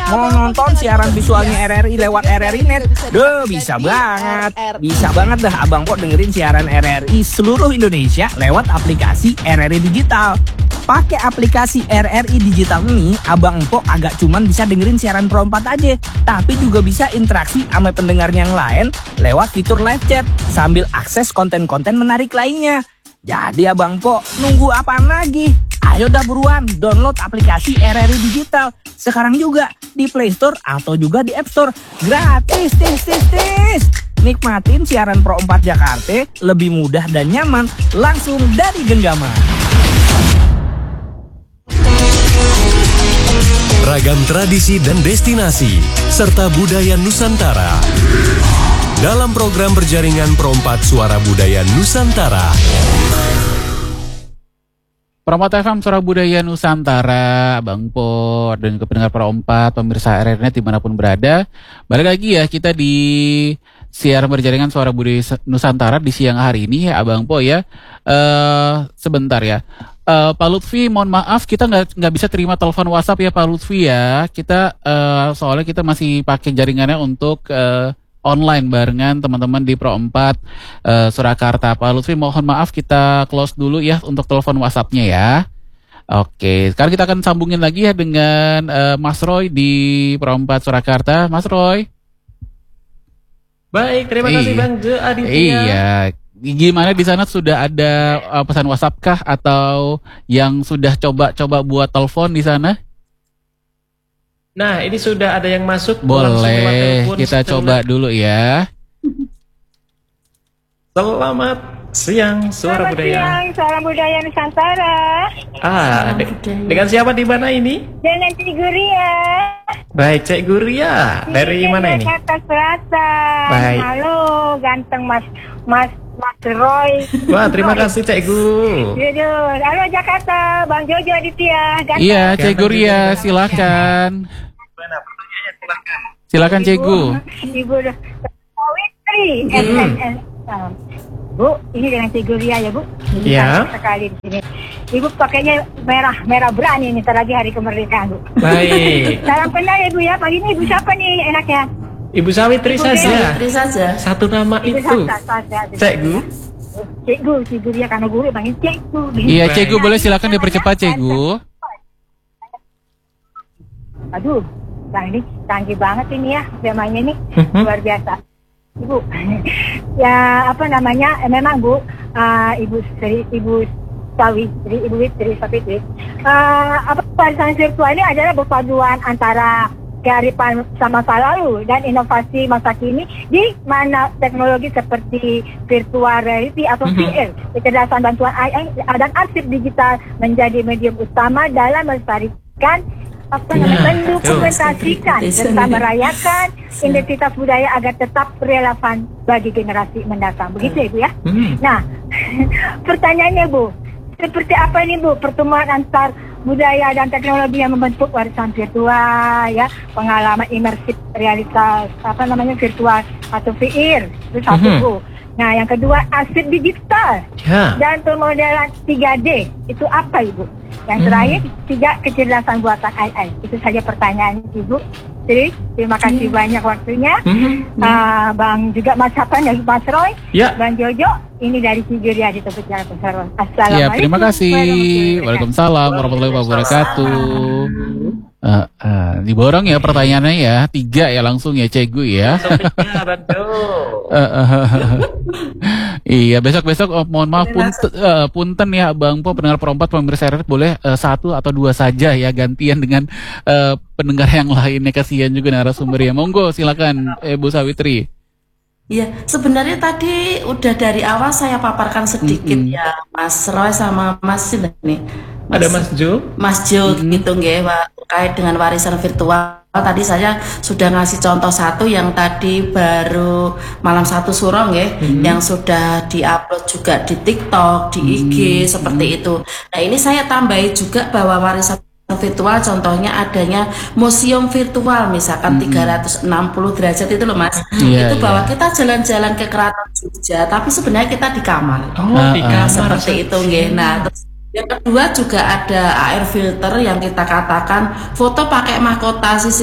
Mau nonton siaran visualnya RRI lewat RRI Net? Bisa banget. Bisa banget dah Abang Po dengerin siaran RRI seluruh Indonesia lewat aplikasi RRI Digital. Pakai aplikasi RRI Digital ini, Abang Po agak cuman bisa dengerin siaran Pro 4 aja, tapi juga bisa interaksi sama pendengar yang lain lewat fitur live chat sambil akses konten-konten menarik lainnya. Jadi Abang Po, nunggu apaan lagi? Ayo dah buruan download aplikasi RRI Digital sekarang juga di Play Store atau juga di App Store. Gratis, tis. Nikmatin siaran Pro 4 Jakarta lebih mudah dan nyaman langsung dari genggaman. Ragam tradisi dan destinasi serta budaya Nusantara dalam program berjaringan Pro 4 Suara Budaya Nusantara. Pro 4 FM Suara Budaya Nusantara, Bang Po dan pendengar Pro 4, pemirsa RRI dimanapun berada. Balik lagi ya kita di siaran berjaringan Suara Budaya Nusantara di siang hari ini ya Abang Po ya. Sebentar ya. Pak Lutfi, mohon maaf kita nggak bisa terima telepon WhatsApp ya Pak Lutfi ya. Kita soalnya kita masih pakai jaringannya untuk online barengan teman-teman di Pro 4 Surakarta. Pak Lutfi, mohon maaf kita close dulu ya untuk telepon WhatsApp-nya ya. Oke, sekarang kita akan sambungin lagi ya dengan Mas Roy di Pro 4 Surakarta. Mas Roy. Baik, terima kasih Bang Jo Aditya. Iya. Gimana di sana, sudah ada pesan WhatsApp kah atau yang sudah coba buat telepon di sana? Nah, ini sudah ada yang masuk. Boleh, kita coba dulu ya. Selamat siang, Suara Budaya. Selamat siang, Suara Budaya Nusantara. Dengan siapa di mana ini? Dengan Cik Guria. Baik, Cik Guria. Dari mana ini? Jakarta Selatan. Baik. Halo, ganteng Mas Roy. Wah, terima kasih Cik Gu. Halo Jakarta, Bang Jojo Aditya. Iya, Cik Guria, silakan. Mana pertanyaannya, silakan. Silakan Cik Gu. Ibu Sawitri. Bu, ini dengan Cik Guria ya Bu. Iya. Sekali di sini. Ibu pakainya merah berani nih, lagi hari kemerdekaan Bu. Baik. Salam kenal ya Bu ya. Pagi ini Ibu siapa nih enaknya? Ibu Sawitri saja. Sawitri saja. Satu nama Ibu itu. Cik Gu. Cik Gu ya, karena guru panggil Cik Gu. Iya, Cik Gu, boleh silakan dipercepat Cik Gu. Aduh, Bang ini canggih banget ini ya, temanya ini luar biasa. Ibu, ya apa namanya, memang Bu, Ibu Sawitri, apa warisan virtual ini adalah perpaduan antara kearifan sama masa lalu dan inovasi masa kini, di mana teknologi seperti virtual reality atau VR, kecerdasan bantuan AI dan arsip digital menjadi medium utama dalam melestarikan mendokumentasikan serta merayakan identitas budaya agar tetap relevan bagi generasi mendatang. Begitu ya Bu ya. Nah, pertanyaannya Bu, seperti apa ini Bu pertemuan antar budaya dan teknologi yang membentuk warisan virtual ya, pengalaman imersif realitas virtual atau VR itu satu Bu. Nah, yang kedua arsip digital dan pemodelan 3D itu apa Ibu? Yang terakhir, 3 kecerdasan buatan AI. Itu saja pertanyaan Ibu. Jadi, terima kasih banyak waktunya. Bang juga Mas Roy, Bang Jojo, ini dari Cigeria di Tebet Jalan Pesaro. Assalamualaikum. Ya, terima kasih. Waalaikumsalam warahmatullahi wabarakatuh. Diborong ya pertanyaannya ya, 3 ya langsung ya Cik Gu ya. Iya, besok mohon maaf punten ya Bang Po, pendengar Pro 4 pemirsa RRI boleh 1 atau 2 saja ya, gantian dengan pendengar yang lainnya, kasihan juga narasumber ya. Monggo silakan Bu Sawitri. Iya, sebenarnya tadi udah dari awal saya paparkan sedikit ya Mas Roy sama Mas ini. Ada Mas Jo. Mas Jo gitu nggih, terkait dengan warisan virtual. Tadi saya sudah ngasih contoh satu yang tadi baru malam satu suro nggih, yang sudah diupload juga di TikTok, di IG seperti itu. Nah, ini saya tambahi juga bahwa warisan virtual contohnya adanya museum virtual misalkan 360 derajat itu loh Mas. Itu bahwa kita jalan-jalan ke Keraton Jogja tapi sebenarnya kita di kamar. Di kamar seperti itu nggih. Nah, terus Yang kedua juga ada AR filter yang kita katakan foto pakai mahkota si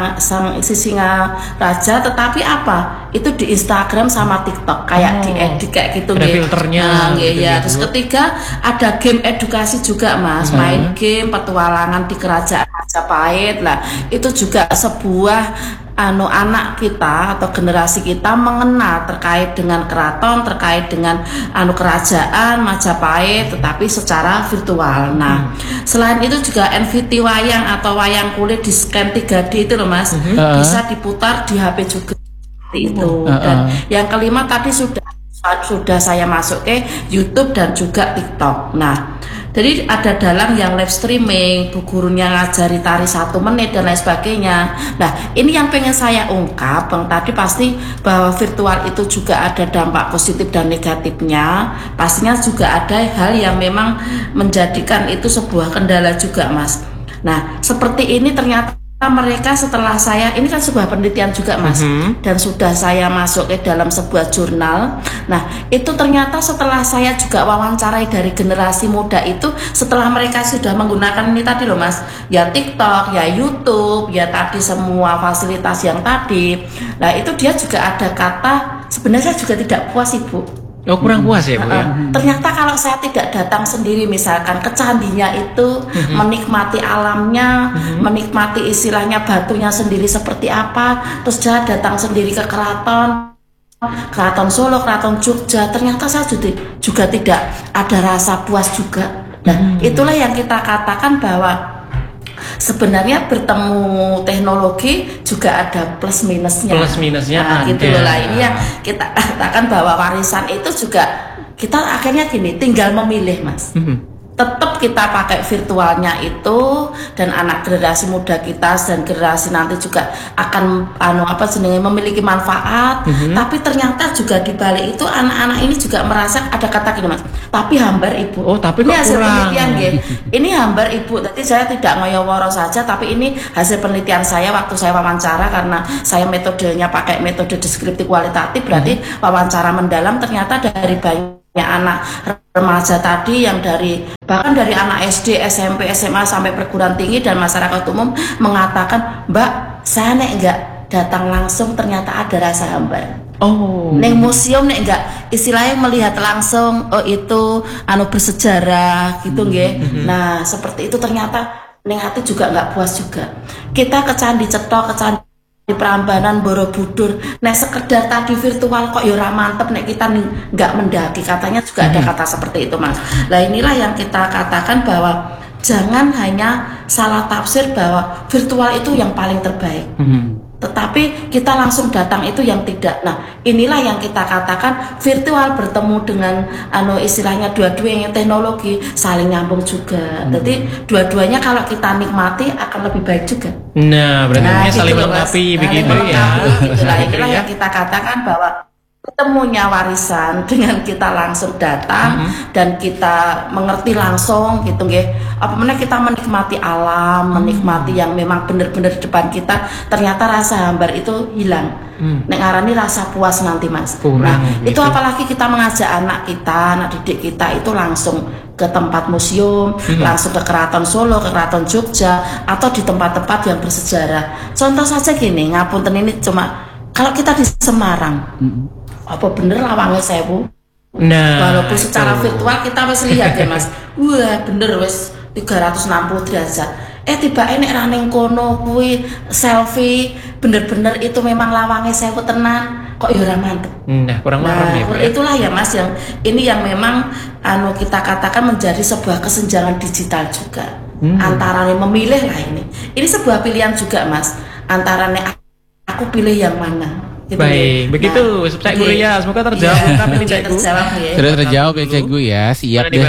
singa raja, tetapi apa? Itu di Instagram sama TikTok kayak diedit kayak gitu. Ada filternya. Ya. Terus ketiga ada game edukasi juga Mas, main game petualangan di kerajaan Majapahit lah. Itu juga sebuah anak kita atau generasi kita mengenal terkait dengan keraton, terkait dengan kerajaan Majapahit, tetapi secara virtual. Nah, selain itu juga NVT wayang atau wayang kulit di scan 3D itu loh Mas, bisa diputar di HP juga seperti itu. Dan yang kelima tadi sudah saya masuk ke YouTube dan juga TikTok. Nah, jadi ada dalang yang live streaming, bu gurunya ngajari tari 1 menit dan lain sebagainya. Nah, ini yang pengen saya ungkap, Bang, tadi pasti bahwa virtual itu juga ada dampak positif dan negatifnya. Pastinya juga ada hal yang memang menjadikan itu sebuah kendala juga, Mas. Nah, seperti ini ternyata mereka setelah ini kan sebuah penelitian juga Mas, dan sudah saya masuk ke dalam sebuah jurnal. Nah, itu ternyata setelah saya juga wawancarai dari generasi muda itu, setelah mereka sudah menggunakan ini tadi loh Mas, ya TikTok, ya YouTube, ya tadi semua fasilitas yang tadi. Nah, itu dia juga ada kata, sebenarnya saya juga tidak puas Ibu. Oh, kurang puas ya Bu ya? Ternyata kalau saya tidak datang sendiri misalkan ke candinya itu, menikmati alamnya, menikmati istilahnya batunya sendiri seperti apa, terus saya datang sendiri ke keraton Solo, keraton Jogja, ternyata saya juga tidak ada rasa puas juga. Nah, itulah yang kita katakan bahwa sebenarnya bertemu teknologi juga ada plus minusnya. Plus minusnya nah, gitu loh lah. Ini yang kita katakan bahwa warisan itu juga kita akhirnya gini, tinggal memilih Mas. Tetap kita pakai virtualnya itu, dan anak generasi muda kita dan generasi nanti juga akan memiliki manfaat. Tapi ternyata juga di balik itu anak-anak ini juga merasa ada kata gini Mas, tapi hambar Ibu. Oh, tapi ini hasil kurang. penelitian ya. Ini hambar Ibu. Tadi saya tidak ngoyo-woro saja, tapi ini hasil penelitian saya waktu saya wawancara, karena saya metodenya pakai metode deskriptif kualitatif, berarti wawancara mendalam. Ternyata dari banyak anak remaja tadi yang bahkan dari anak SD, SMP, SMA sampai perguruan tinggi dan masyarakat umum mengatakan, Mbak, saya enggak datang langsung ternyata ada rasa hambar. Neng museum nek enggak istilahnya melihat langsung, itu bersejarah gitu nggih. Nah, seperti itu ternyata neng hati juga enggak puas juga. Kita ke Candi Cetok, ke Candi di Prambanan, Borobudur, sekedar tadi virtual kok ya ora mantep nek kita nggak mendaki, katanya juga ada kata seperti itu Mas. Nah, inilah yang kita katakan bahwa jangan hanya salah tafsir bahwa virtual itu yang paling terbaik, tetapi kita langsung datang itu yang tidak. Nah, inilah yang kita katakan virtual bertemu dengan istilahnya dua-duanya teknologi saling nyambung juga. Jadi dua-duanya kalau kita nikmati akan lebih baik juga. Nah, berarti saling melengkapi begitu ya. Nah, inilah yang kita katakan bahwa ketemunya warisan dengan kita langsung datang dan kita mengerti langsung gitu nggih. Apamane kita menikmati alam, menikmati yang memang benar-benar di depan kita, ternyata rasa hambar itu hilang. Nek ngarani rasa puas nanti Mas. Nah, gitu. Itu apalagi kita mengajak anak kita, anak didik kita itu langsung ke tempat museum, langsung ke Keraton Solo, ke Keraton Jogja, atau di tempat-tempat yang bersejarah. Contoh saja gini, ngapunten ini cuma kalau kita di Semarang, apa bener Lawangnya Sewu? Nah, walaupun secara virtual kita wis lihat ya Mas, wah bener wis 360 derajat. Tiba nek ra ning kono kuwi selfie, bener-bener itu memang Lawangnya Sewu tenan, kok ya ora mantep. Nah, kurang marem ya, Pak. Itulah ya Mas yang ini yang memang kita katakan menjadi sebuah kesenjangan digital juga. Antara memilih lah ini. Ini sebuah pilihan juga Mas. Antara aku pilih yang mana. Gitu. Baik, begitu. Saya guru ya, semoga terjawab kan ini Cekgu. Sudah terjawab ya Cekgu ya, siap deh.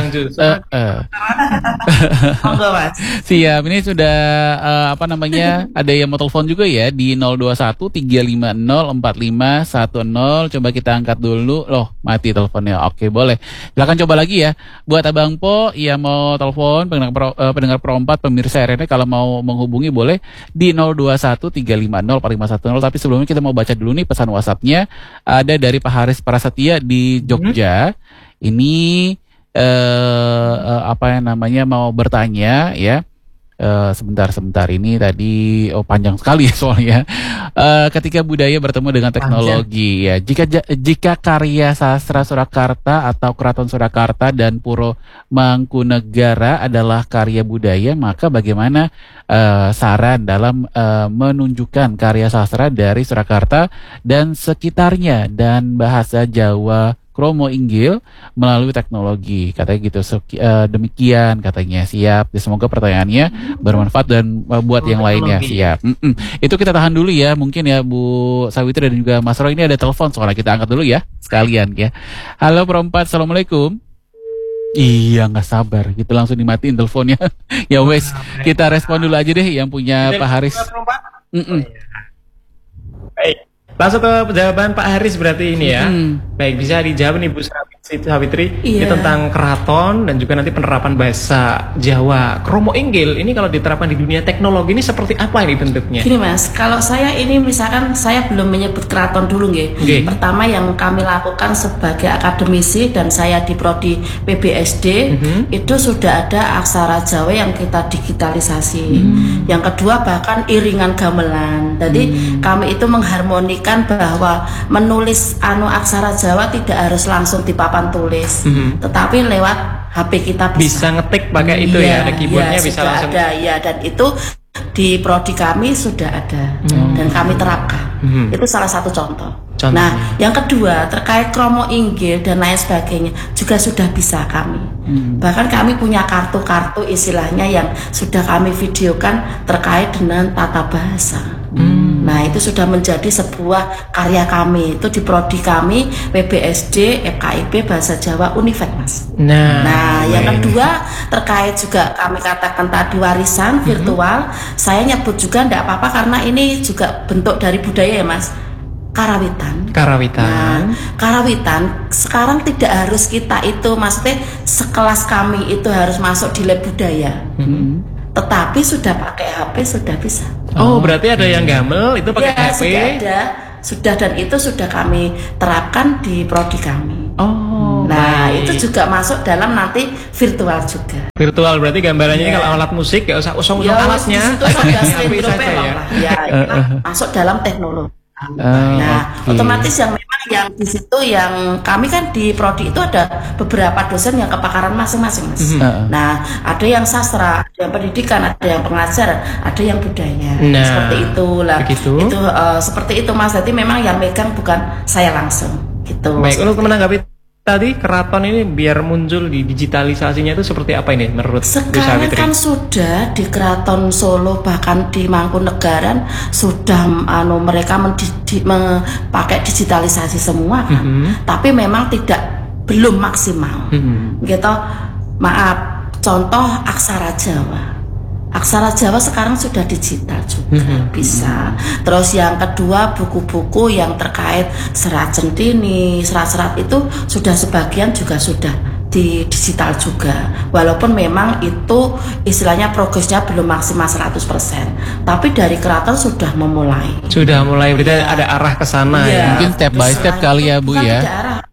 Monggo Mas. Siap, ini sudah ada yang mau telepon juga ya di 021 350 4510. Coba kita angkat dulu. Loh, mati teleponnya. Oke, boleh. Silakan coba lagi ya. Buat Abang Po yang mau telepon, pendengar Pro 4 pemirsa RNE, kalau mau menghubungi boleh di 021 350 4510. Tapi sebelumnya kita mau baca dulu nih pesan WhatsApp-nya. Ada dari Pak Haris Prasetya di Jogja. Ini apa yang namanya mau bertanya ya. Sebentar ini tadi panjang sekali ya soalnya. Ketika budaya bertemu dengan teknologi ya, jika karya sastra Surakarta atau Keraton Surakarta dan Puro Mangkunegara adalah karya budaya, maka bagaimana saran dalam menunjukkan karya sastra dari Surakarta dan sekitarnya dan bahasa Jawa Kromo Inggil melalui teknologi, katanya gitu. Demikian katanya. Siap. Semoga pertanyaannya bermanfaat dan buat yang lainnya. Siap. Itu kita tahan dulu ya, mungkin ya Bu Sawitri dan juga Mas Roy. Ini ada telepon soalnya, kita angkat dulu ya sekalian ya. Halo Perempat, assalamualaikum. Iya, nggak sabar gitu langsung dimatiin teleponnya. Ya wes, kita respon dulu aja deh yang punya Pak Haris. Baik. Langsung ke jawaban Pak Haris berarti ini ya. Baik, bisa dijawab nih Bu Sawitri. Ini tentang keraton dan juga nanti penerapan bahasa Jawa. Kromo Inggil ini kalau diterapkan di dunia teknologi ini seperti apa ini bentuknya? Gini Mas, kalau saya ini misalkan saya belum menyebut keraton dulu nggih. Pertama yang kami lakukan sebagai akademisi dan saya di prodi PBSD itu sudah ada aksara Jawa yang kita digitalisasi. Yang kedua bahkan iringan gamelan. Jadi kami itu mengharmonikan bahwa menulis aksara Jawa tidak harus langsung di papan tulis, tetapi lewat HP kita bisa ngetik pakai itu ya, ada keyboardnya bisa langsung. Ada ya, dan itu di prodi kami sudah ada dan kami terapkan. Itu salah satu contoh. Nah, yang kedua terkait Kromo Inggil dan lain sebagainya juga sudah bisa kami. Bahkan kami punya kartu-kartu istilahnya yang sudah kami videokan terkait dengan tata bahasa. Nah, itu sudah menjadi sebuah karya kami. Itu di prodi kami PBSD FKIP Bahasa Jawa Unifek, Mas. Nah, yang kedua terkait juga kami katakan tadi warisan virtual. Saya nyebut juga enggak apa-apa karena ini juga bentuk dari budaya ya, Mas. Karawitan. Nah, karawitan sekarang tidak harus kita itu, maksudnya sekelas kami itu harus masuk di lab budaya. Tetapi sudah pakai HP sudah bisa. Oh, berarti ada yang gamel itu pakai HP. Sudah dan itu sudah kami terapkan di prodi kami. Nah, itu juga masuk dalam nanti virtual juga. Virtual berarti gambarannya kalau alat musik gak usah usung-usung alatnya. Itu masuk dalam teknologi. Nah, otomatis yang memang yang di situ yang kami kan di prodi itu ada beberapa dosen yang kepakaran masing-masing, Mas. Nah, ada yang sastra, ada yang pendidikan, ada yang pengajar, ada yang budaya. Seperti itulah. Itu seperti itu, Mas. Jadi memang yang megang bukan saya langsung gitu. Baik, untuk menanggapi tadi keraton ini biar muncul di digitalisasinya itu seperti apa ini menurut Bu Sekarang Sawitri? kan sudah di Keraton Solo bahkan di Mangkunegaran sudah mereka pakai digitalisasi semua kan. Tapi memang belum maksimal. Gitu. Maaf, contoh aksara Jawa. Aksara Jawa sekarang sudah digital juga bisa. Terus yang kedua buku-buku yang terkait serat centini, serat-serat itu sudah sebagian juga sudah di digital juga. Walaupun memang itu istilahnya progresnya belum maksimal 100%. Tapi dari keraton sudah memulai. Sudah mulai berarti ada arah ke sana ya. Mungkin step by step kali ya Bu ya.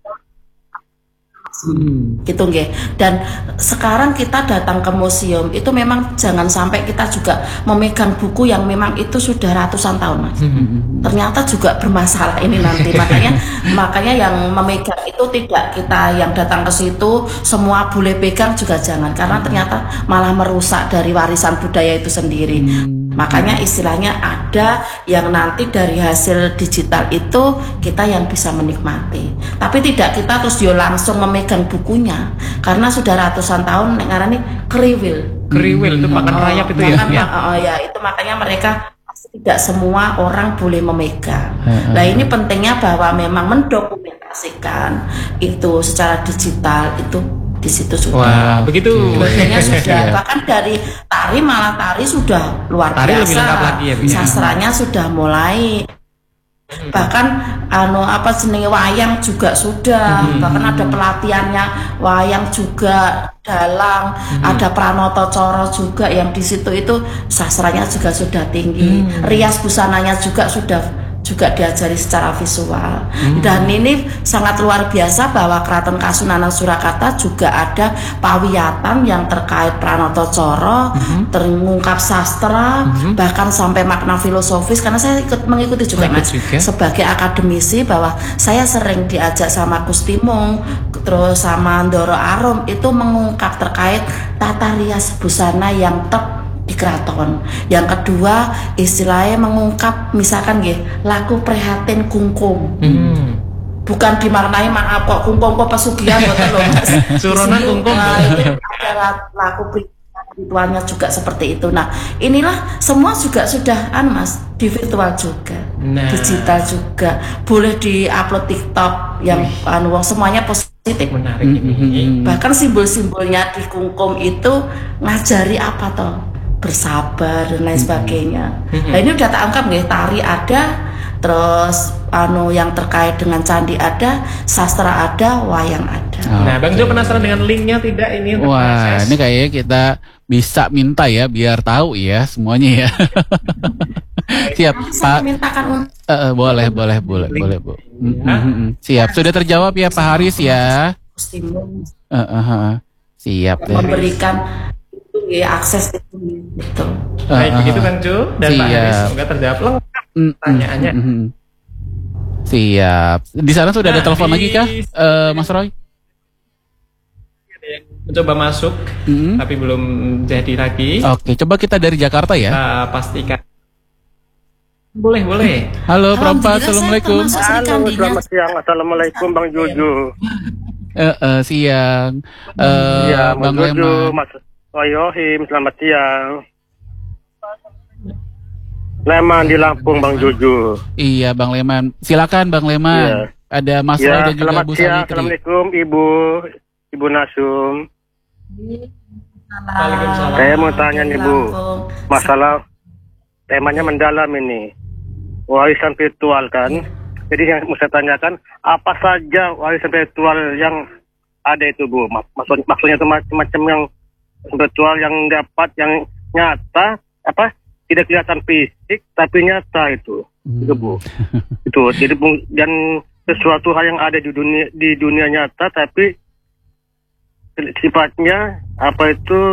Gitu nggih. Dan sekarang kita datang ke museum itu memang jangan sampai kita juga memegang buku yang memang itu sudah ratusan tahun, Mas. Ternyata juga bermasalah ini nanti. makanya yang memegang itu tidak kita yang datang ke situ semua boleh pegang juga jangan, karena ternyata malah merusak dari warisan budaya itu sendiri. Makanya istilahnya ada yang nanti dari hasil digital itu kita yang bisa menikmati. Tapi tidak kita terus langsung memegang bukunya, karena sudah ratusan tahun ngarani keriwil. Keriwil itu pakan rayap itu ya. Ya itu makanya mereka tidak semua orang boleh memegang. Nah ini pentingnya bahwa memang mendokumentasikan itu secara digital itu di situ sudah. Wah, begitu. Biasanya sudah bahkan dari tari malah tari sudah luar tari biasa. Lebih lengkap lagi ya, sastranya sudah mulai. Bahkan jenenge wayang juga sudah. Bahkan ada pelatihannya wayang juga, dalang, ada pranoto coro juga yang di situ itu sastranya juga sudah tinggi. Rias busananya juga sudah juga diajari secara visual. Dan ini sangat luar biasa bahwa Keraton Kasunanan Surakarta juga ada pawiyatan yang terkait Pranoto Coro, terungkap sastra, bahkan sampai makna filosofis, karena saya ikut mengikuti juga Mas sebagai akademisi, bahwa saya sering diajak sama Gus Timung terus sama Ndoro Arum itu mengungkap terkait tata rias busana yang di keraton. Yang kedua istilahnya mengungkap misalkan laku prihatin kungkum. Bukan dimaknai maaf kok kungkum kok pesugihan boten lho Mas. Suronan kungkum. Itu ada laku ritualnya juga seperti itu. Nah, inilah semua juga sudah Mas di virtual juga. Digital juga. Boleh di-upload TikTok yang semuanya positif. Menarik ini. Bahkan simbol-simbolnya di kungkum itu ngajari apa toh? Bersabar dan lain sebagainya. Nah, ini udah tak anggap tari ada, terus yang terkait dengan candi ada, sastra ada, wayang ada. Nah, Bang Jo penasaran dengan linknya tidak ini untuk Wah, proses? ini kayaknya kita bisa minta ya biar tahu ya semuanya ya. Siap, Saya Pak. mintakan Boleh, Bu. Siap, sudah terjawab ya Pak Haris ya. Timung Siap deh. memberikan akses itu betul. Baik, begitu Bang Jo dan Pak Haris, semoga terjawab lengkap pertanyaannya. Siap. Di sana sudah ada Nah, telepon lagi kah, Mas Roy? Mencoba masuk, tapi belum jadi lagi. Oke, coba kita dari Jakarta ya. Kita pastikan. Boleh. Halo, Prompat. Assalamualaikum. Halo, selamat siang. Assalamualaikum, Bang Jojo. Siang. Iya, Bang Bang Jojo, Leman. Mas Wayohim, selamat siang. Leman di Lampung, Bang Jojo. Iya, Bang Leman. Silakan, Bang Leman. Iya. Ada Mas Roy Ya, dan juga selamat Bu siang. Sawitri. Assalamualaikum, Ibu Nasum. Waalaikumsalam. Saya mau tanya nih, Bu. Masalah temanya mendalam ini. Warisan virtual kan. Jadi yang mau saya tanyakan, apa saja warisan virtual yang ada itu, Bu? Maksudnya itu macam yang virtual yang dapat, yang nyata, tidak kelihatan fisik tapi nyata itu Bu. Itu jadi dan sesuatu hal yang ada di dunia nyata tapi sifatnya